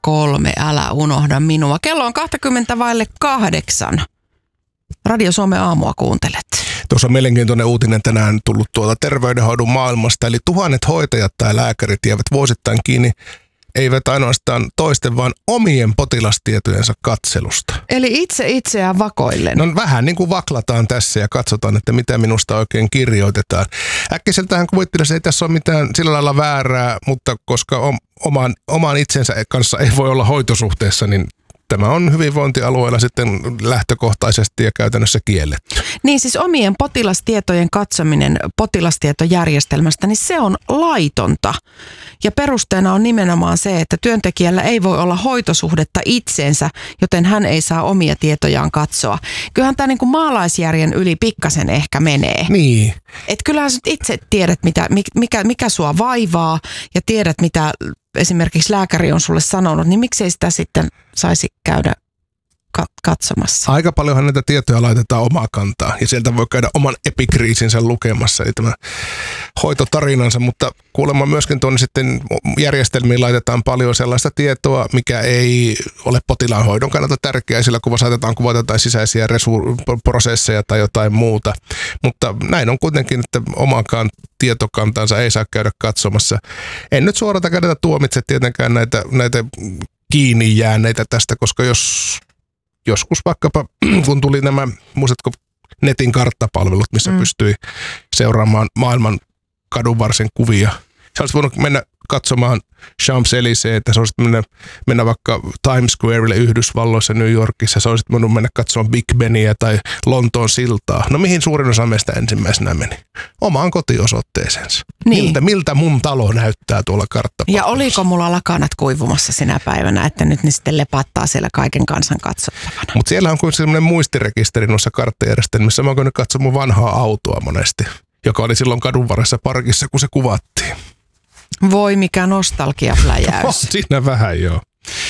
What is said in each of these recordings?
03, älä unohda minua. Kello on 7:20. Radio Suomen aamua kuuntelet. Tuossa on mielenkiintoinen uutinen tänään tullut tuolta terveydenhoidon maailmasta, eli tuhannet hoitajat tai lääkärit jäävät vuosittain kiinni eivät ainoastaan toisten, vaan omien potilastietojensa katselusta. Eli itse itseään vakoillen. No vähän niin kuin vaklataan tässä ja katsotaan, että mitä minusta oikein kirjoitetaan. Äkkiseltähän kuvittelisin, että ei tässä ole mitään sillä lailla väärää, mutta koska oman itsensä kanssa ei voi olla hoitosuhteessa, niin tämä on hyvinvointialueella sitten lähtökohtaisesti ja käytännössä kielletty. Niin siis omien potilastietojen katsominen potilastietojärjestelmästä, niin se on laitonta. Ja perusteena on nimenomaan se, että työntekijällä ei voi olla hoitosuhdetta itseensä, joten hän ei saa omia tietojaan katsoa. Kyllähän tämä niin kuin maalaisjärjen yli pikkasen ehkä menee. Niin. Että kyllähän itse tiedät, mikä sua vaivaa ja tiedät, mitä esimerkiksi lääkäri on sulle sanonut, niin miksei sitä sitten saisi käydä katsomassa? Aika paljonhan näitä tietoja laitetaan omaa kantaa ja sieltä voi käydä oman epikriisinsä lukemassa, eli tämä hoitotarinansa, mutta kuulemma myöskin tuonne sitten järjestelmiin laitetaan paljon sellaista tietoa, mikä ei ole potilaan hoidon kannalta tärkeää, sillä kun saatetaan kuvata jotain sisäisiä prosesseja tai jotain muuta, mutta näin on kuitenkin, että omakaan tietokantansa ei saa käydä katsomassa. En nyt suorata kädetä tuomitse tietenkään näitä kiinni jääneitä tästä, koska joskus vaikkapa, kun tuli nämä, muistatko, netin karttapalvelut, missä pystyi seuraamaan maailman kadunvarsin kuvia. Sä olisit voinut mennä katsomaan Champs-Élysées, että sä olisit mennä vaikka Times Squarelle Yhdysvalloissa, New Yorkissa, sä olisit voinut mennä katsomaan Big Benia tai Lontoon siltaa. No mihin suurin osa meistä ensimmäisenä meni? Omaan kotiosoitteeseensa. Niin. Miltä mun talo näyttää tuolla karttapalvelussa? Ja oliko mulla lakanat kuivumassa sinä päivänä, että nyt ne sitten lepattaa siellä kaiken kansan katsottavana? Mutta siellä on kuin sellainen muistirekisteri noissa karttajärjestelmissä. Mä oon käynyt katsomaan mun vanhaa autoa monesti, joka oli silloin kadunvarressa parkissa, kun se kuvattiin. Voi mikä nostalgiapläjäys. Siinä vähän joo.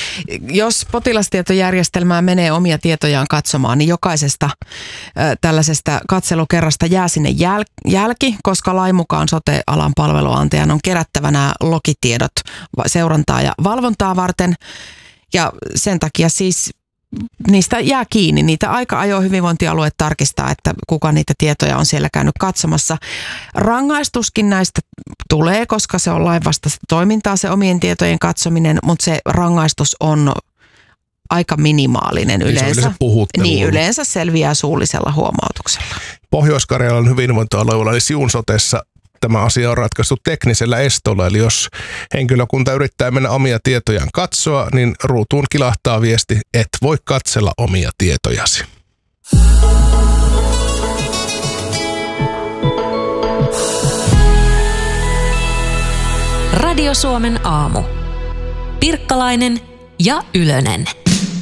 Jos potilastietojärjestelmään menee omia tietojaan katsomaan, niin jokaisesta tällaisesta katselukerrasta jää sinne jälki, koska lain mukaan sote-alan palveluantajan on kerättävä nämä logitiedot seurantaa ja valvontaa varten. Ja sen takia siis niistä jää kiinni. Niitä aika ajoin hyvinvointialue tarkistaa, että kuka niitä tietoja on siellä käynyt katsomassa. Rangaistuskin näistä tulee, koska se on lainvastaista toimintaa, se omien tietojen katsominen, mutta se rangaistus on aika minimaalinen yleensä. Niin, yleensä selviää suullisella huomautuksella. Pohjois-Karjalan hyvinvointialueella eli Siun sotessa tämä asia on ratkaistu teknisellä estolla, eli jos henkilökunta yrittää mennä omia tietojaan katsoa, niin ruutuun kilahtaa viesti, et voi katsella omia tietojasi. Radio Suomen aamu. Pirkkalainen ja Ylönen.